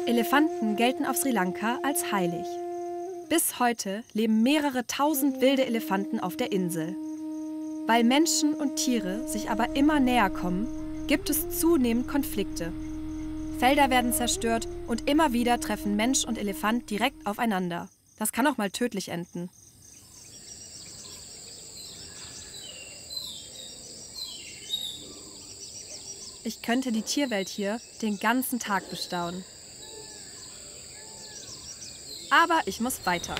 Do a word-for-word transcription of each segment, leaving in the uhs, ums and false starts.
Elefanten gelten auf Sri Lanka als heilig. Bis heute leben mehrere tausend wilde Elefanten auf der Insel. Weil Menschen und Tiere sich aber immer näher kommen, gibt es zunehmend Konflikte. Felder werden zerstört und immer wieder treffen Mensch und Elefant direkt aufeinander. Das kann auch mal tödlich enden. Ich könnte die Tierwelt hier den ganzen Tag bestaunen. Aber ich muss weiter.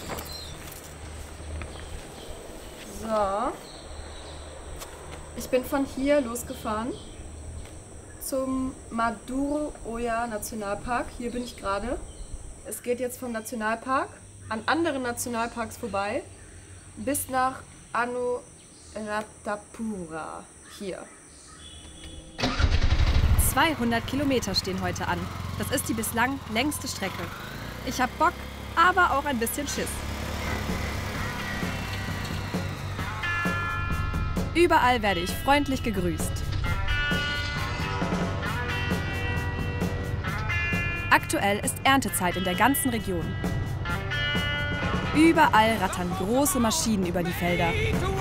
So. Ich bin von hier losgefahren zum Maduro Oya Nationalpark. Hier bin ich gerade. Es geht jetzt vom Nationalpark an anderen Nationalparks vorbei bis nach Anuradhapura. Hier. zweihundert Kilometer stehen heute an. Das ist die bislang längste Strecke. Ich hab Bock, aber auch ein bisschen Schiss. Überall werde ich freundlich gegrüßt. Aktuell ist Erntezeit in der ganzen Region. Überall rattern große Maschinen über die Felder.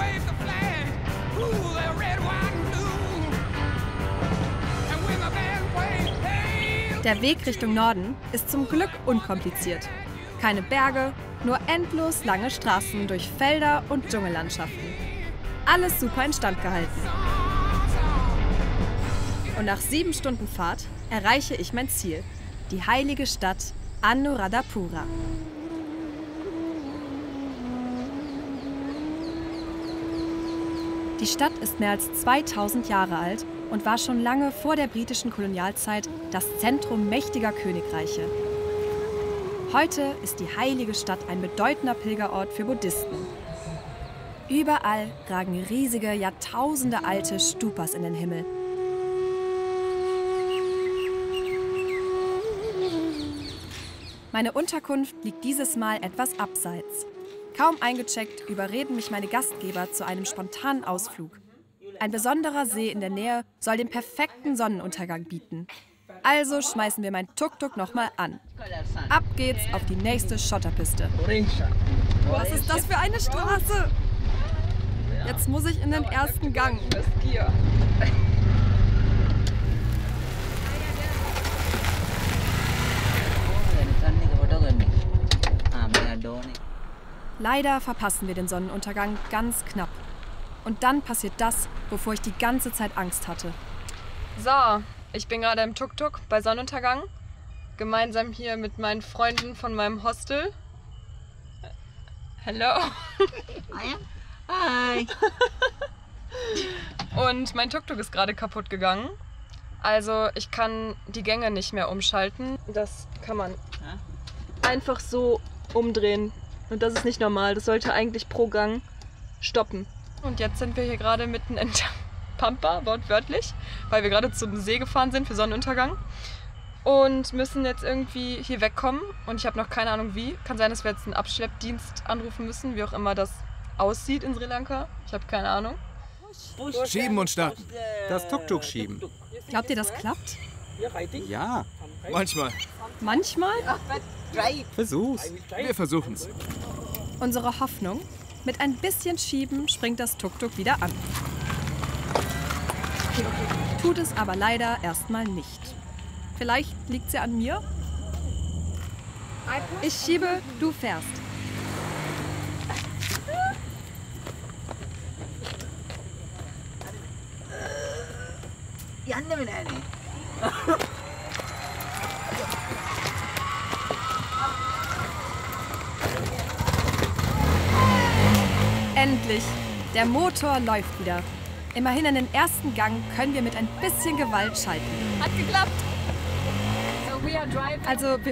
Der Weg Richtung Norden ist zum Glück unkompliziert. Keine Berge, nur endlos lange Straßen durch Felder und Dschungellandschaften. Alles super instand gehalten. Und nach sieben Stunden Fahrt erreiche ich mein Ziel, die heilige Stadt Anuradhapura. Die Stadt ist mehr als zweitausend Jahre alt und war schon lange vor der britischen Kolonialzeit das Zentrum mächtiger Königreiche. Heute ist die heilige Stadt ein bedeutender Pilgerort für Buddhisten. Überall ragen riesige, jahrtausendealte Stupas in den Himmel. Meine Unterkunft liegt dieses Mal etwas abseits. Kaum eingecheckt, überreden mich meine Gastgeber zu einem spontanen Ausflug. Ein besonderer See in der Nähe soll den perfekten Sonnenuntergang bieten. Also schmeißen wir mein Tuk-Tuk nochmal an. Ab geht's auf die nächste Schotterpiste. Was ist das für eine Straße? Jetzt muss ich in den ersten Gang. Leider verpassen wir den Sonnenuntergang ganz knapp. Und dann passiert das, wovor ich die ganze Zeit Angst hatte. So, ich bin gerade im Tuk-Tuk bei Sonnenuntergang. Gemeinsam hier mit meinen Freunden von meinem Hostel. Hello. Hi. Und mein Tuk-Tuk ist gerade kaputt gegangen. Also ich kann die Gänge nicht mehr umschalten. Das kann man einfach so umdrehen. Und das ist nicht normal. Das sollte eigentlich pro Gang stoppen. Und jetzt sind wir hier gerade mitten in der Pampa, wortwörtlich, weil wir gerade zum See gefahren sind für Sonnenuntergang. Und müssen jetzt irgendwie hier wegkommen. Und ich habe noch keine Ahnung wie. Kann sein, dass wir jetzt einen Abschleppdienst anrufen müssen, wie auch immer das aussieht in Sri Lanka. Ich habe keine Ahnung. Schieben und starten. Das Tuk-Tuk schieben. Glaubt ihr, das klappt? Ja, Manchmal. Manchmal? versuch's. Wir versuchen's. Unsere Hoffnung? Mit ein bisschen Schieben springt das Tuk-Tuk wieder an. Tut es aber leider erstmal nicht. Vielleicht liegt's ja an mir? Ich schiebe, du fährst. Endlich! Der Motor läuft wieder. Immerhin in den ersten Gang können wir mit ein bisschen Gewalt schalten. Hat geklappt! Also wir